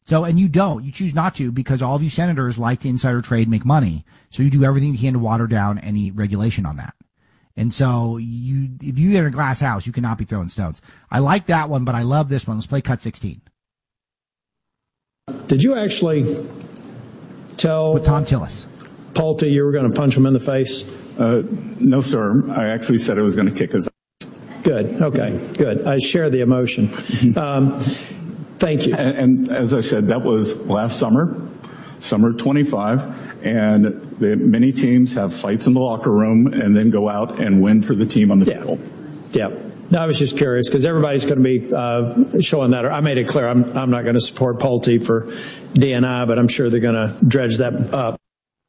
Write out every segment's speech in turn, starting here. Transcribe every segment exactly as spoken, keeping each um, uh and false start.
So, and you don't. You choose not to because all of you senators like to insider trade, make money. So you do everything you can to water down any regulation on that. And so you, if you get in a glass house, you cannot be throwing stones. I like that one, but I love this one. Let's play cut sixteen. Did you actually tell with Thom Tillis Pulte you were going to punch him in the face? Uh, no, sir. I actually said I was going to kick his ass. Good. Okay. Good. I share the emotion. Um, thank you. And, and as I said, that was last summer, summer twenty-five. And the, many teams have fights in the locker room and then go out and win for the team on the yeah. field. Yeah. No, I was just curious because everybody's going to be uh, showing that. I made it clear I'm, I'm not going to support Pulte for D N I, but I'm sure they're going to dredge that up.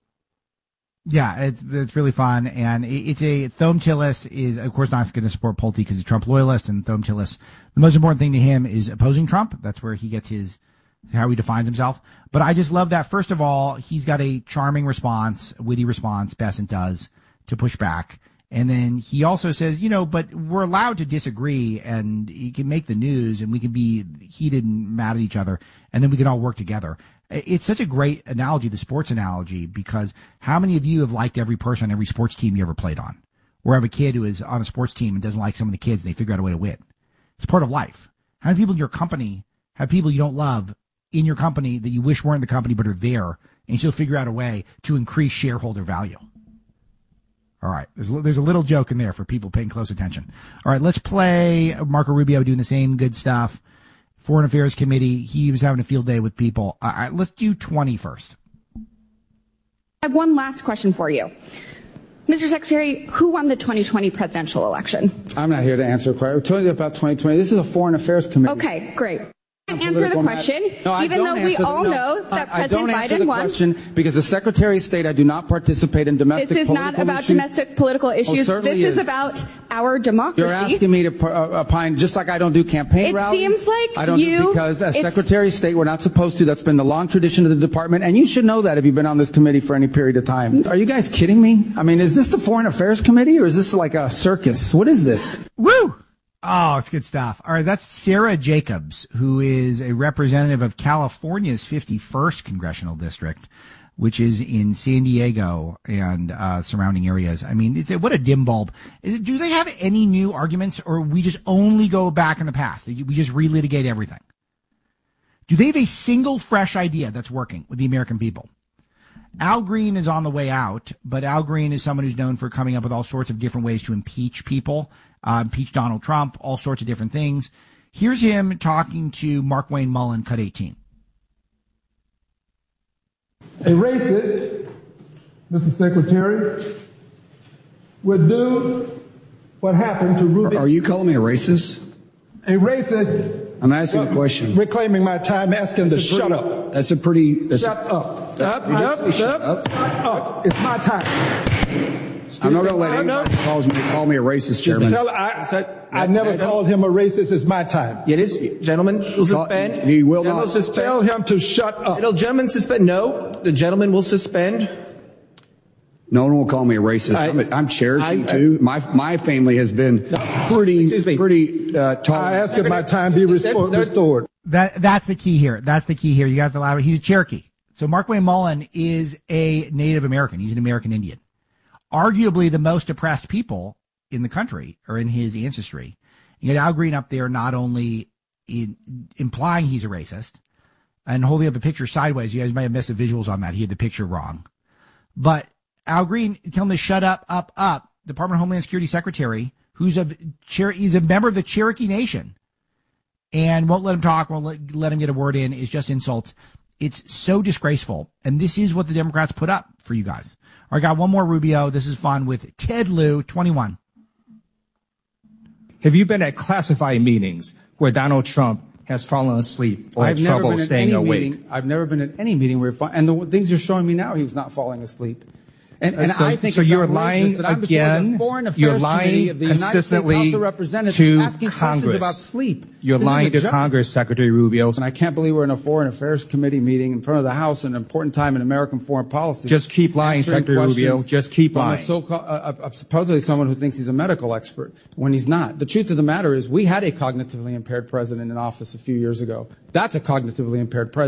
Yeah, it's it's really fun, and it's a Thom Tillis is of course not going to support Pulte because he's a Trump loyalist, and Thom Tillis, the most important thing to him is opposing Trump. That's where he gets his how he defines himself. But I just love that. First of all, he's got a charming response, a witty response, Bessent does, to push back. And then he also says, you know, but we're allowed to disagree and he can make the news and we can be heated and mad at each other and then we can all work together. It's such a great analogy, the sports analogy, because how many of you have liked every person on every sports team you ever played on? Or have a kid who is on a sports team and doesn't like some of the kids and they figure out a way to win? It's part of life. How many people in your company have people you don't love in your company that you wish weren't in the company but are there, and you still figure out a way to increase shareholder value? All right, there's a, there's a little joke in there for people paying close attention. All right, let's play Marco Rubio doing the same good stuff. Foreign Affairs Committee, he was having a field day with people. All right, let's do twenty first. I have one last question for you. Mister Secretary, who won the twenty twenty presidential election? I'm not here to answer a question. We're talking about twenty twenty. This is a Foreign Affairs Committee. Okay, great. Answer the question, no, even though we all the, no, know that I, President I don't answer Biden the won. Question because the Secretary of State, I do not participate in domestic political issues. This is not about issues. domestic political issues. Oh, this is, is about our democracy. You're asking me to uh, opine just like I don't do campaign it rallies. It seems like I don't you, do because as Secretary of State, we're not supposed to. That's been the long tradition of the department, and you should know that if you've been on this committee for any period of time. Are you guys kidding me? I mean, is this the Foreign Affairs Committee or is this like a circus? What is this? Woo! Oh, it's good stuff. All right, that's Sarah Jacobs, who is a representative of California's fifty-first congressional district, which is in San Diego and uh surrounding areas. I mean, it's a, what a dim bulb. Is it, do they have any new arguments, or we just only go back in the past? We just relitigate everything. Do they have a single fresh idea that's working with the American people? Al Green is on the way out, but Al Green is someone who's known for coming up with all sorts of different ways to impeach people. Uh, impeach Donald Trump, all sorts of different things. Here's him talking to Mark Wayne Mullen, cut eighteen. A racist, Mister Secretary, would do what happened to Ruby. Are you calling me a racist? A racist. I'm asking uh, a question. Reclaiming my time, asking that's to pretty, shut up. That's a pretty. That's shut up. That's up, up, shut up, up. up. It's my time. I'm not going to let anybody no. calls me, call me a racist, Chairman. Tell, I, I never called him a racist. It's my time. It is, gentlemen. Will suspend. He will gentlemen not. Will suspend. Tell him to shut up. It'll, gentlemen, suspend. No, the gentleman will suspend. No one will call me a racist. I, I'm, a, I'm Cherokee I, I, too. My my family has been pretty pretty uh, tall. I ask that my time be restored. restored. That that's the key here. That's the key here. You got to allow it. He's a Cherokee. So Mark Wayne Mullen is a Native American. He's an American Indian. Arguably the most oppressed people in the country or in his ancestry. You get Al Green up there not only in, implying he's a racist and holding up a picture sideways. You guys might have missed the visuals on that. He had the picture wrong. But Al Green, tell him to shut up, up, up. Department of Homeland Security Secretary, who's a, he's a member of the Cherokee Nation and won't let him talk, won't let, let him get a word in, is just insults. It's so disgraceful. And this is what the Democrats put up for you guys. All right, got one more Rubio. This is fun with Ted Lieu, twenty-one. Have you been at classified meetings where Donald Trump has fallen asleep or I've had never trouble been at staying any awake? Meeting, I've never been at any meeting where, and the things you're showing me now, he was not falling asleep. And, and so, I think so it's you're lying that I'm again. The Foreign Affairs you're lying of the consistently United States House of Representatives to asking Congress about sleep. You're this lying to joke. Congress, Secretary Rubio. And I can't believe we're in a Foreign Affairs Committee meeting in front of the House, an important time in American foreign policy. Just keep lying, Secretary Rubio. Just keep lying. So, uh, uh, supposedly someone who thinks he's a medical expert when he's not. The truth of the matter is we had a cognitively impaired president in office a few years ago. That's a cognitively impaired president.